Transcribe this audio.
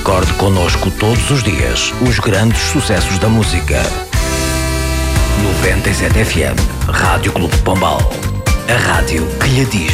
Recorde connosco todos os dias os grandes sucessos da música. 97 FM, Rádio Clube de Pombal. A rádio que lhe diz